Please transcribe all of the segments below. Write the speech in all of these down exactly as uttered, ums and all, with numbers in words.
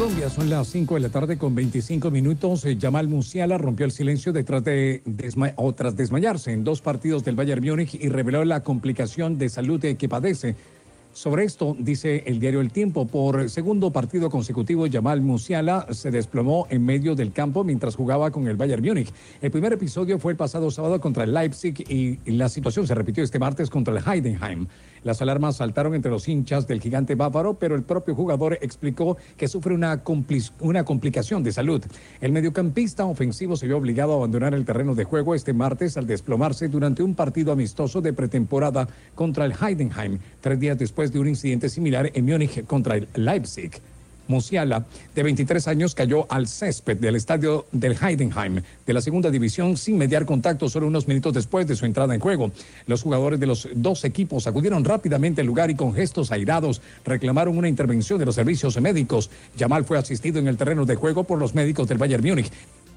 Colombia, son las cinco de la tarde con veinticinco minutos. Eh, Yamal Musiala rompió el silencio detrás de desma o tras desmayarse en dos partidos del Bayern Múnich y reveló la complicación de salud que padece. Sobre esto, dice el diario El Tiempo, por segundo partido consecutivo, Yamal Musiala se desplomó en medio del campo mientras jugaba con el Bayern Múnich. El primer episodio fue el pasado sábado contra el Leipzig y la situación se repitió este martes contra el Heidenheim. Las alarmas saltaron entre los hinchas del gigante bávaro, pero el propio jugador explicó que sufre una, una complicación de salud. El mediocampista ofensivo se vio obligado a abandonar el terreno de juego este martes al desplomarse durante un partido amistoso de pretemporada contra el Heidenheim, tres días después de un incidente similar en Múnich contra el Leipzig. Musiala, de veintitrés años, cayó al césped del estadio del Heidenheim de la segunda división sin mediar contacto solo unos minutos después de su entrada en juego. Los jugadores de los dos equipos acudieron rápidamente al lugar y con gestos airados reclamaron una intervención de los servicios médicos. Yamal fue asistido en el terreno de juego por los médicos del Bayern Múnich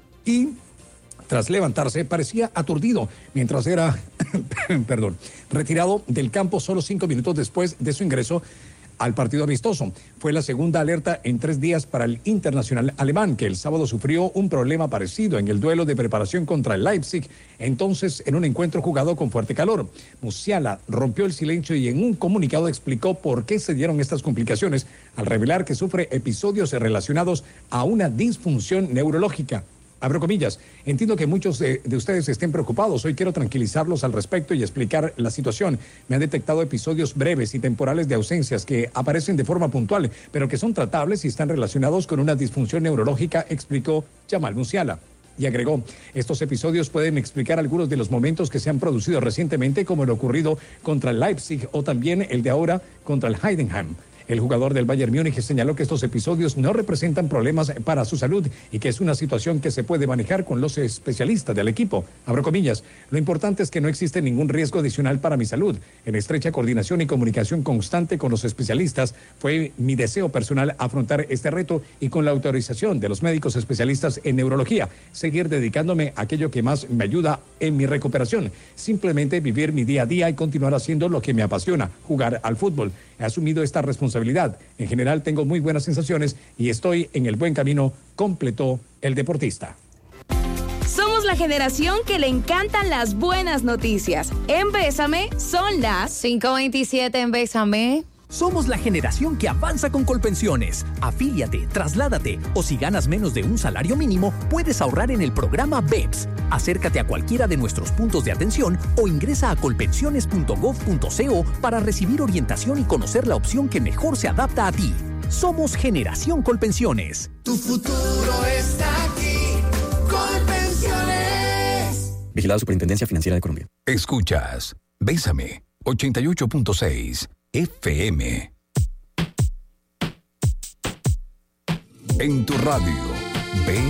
y tras levantarse, parecía aturdido mientras era perdón, retirado del campo solo cinco minutos después de su ingreso al partido amistoso. Fue la segunda alerta en tres días para el internacional alemán, que el sábado sufrió un problema parecido en el duelo de preparación contra el Leipzig, entonces en un encuentro jugado con fuerte calor. Musiala rompió el silencio y en un comunicado explicó por qué se dieron estas complicaciones al revelar que sufre episodios relacionados a una disfunción neurológica. Abro comillas, entiendo que muchos de, de ustedes estén preocupados. Hoy quiero tranquilizarlos al respecto y explicar la situación. Me han detectado episodios breves y temporales de ausencias que aparecen de forma puntual, pero que son tratables y están relacionados con una disfunción neurológica, explicó Yamal Musiala. Y agregó, estos episodios pueden explicar algunos de los momentos que se han producido recientemente, como lo ocurrido contra el Leipzig o también el de ahora contra el Heidenheim. El jugador del Bayern Múnich señaló que estos episodios no representan problemas para su salud y que es una situación que se puede manejar con los especialistas del equipo. Abro comillas, lo importante es que no existe ningún riesgo adicional para mi salud. En estrecha coordinación y comunicación constante con los especialistas, fue mi deseo personal afrontar este reto y con la autorización de los médicos especialistas en neurología, seguir dedicándome a aquello que más me ayuda en mi recuperación. Simplemente vivir mi día a día y continuar haciendo lo que me apasiona, jugar al fútbol. He asumido esta responsabilidad. En general tengo muy buenas sensaciones y estoy en el buen camino, completó el deportista. Somos la generación que le encantan las buenas noticias. En Bésame son las cinco veintisiete en Bésame. Somos la generación que avanza con Colpensiones. Afíliate, trasládate o si ganas menos de un salario mínimo, puedes ahorrar en el programa B E P S. Acércate a cualquiera de nuestros puntos de atención o ingresa a colpensiones punto gov punto co para recibir orientación y conocer la opción que mejor se adapta a ti. Somos Generación Colpensiones. Tu futuro está aquí. Colpensiones. Vigilado Superintendencia Financiera de Colombia. Escuchas Bésame ochenta y ocho punto seis F M. En tu radio, ve